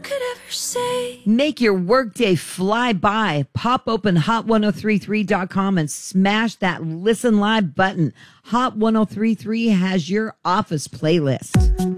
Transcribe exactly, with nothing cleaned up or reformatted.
could ever say. Make your workday fly by. Pop open hot ten thirty-three dot com and smash that listen live button. Hot ten thirty-three has your office playlist.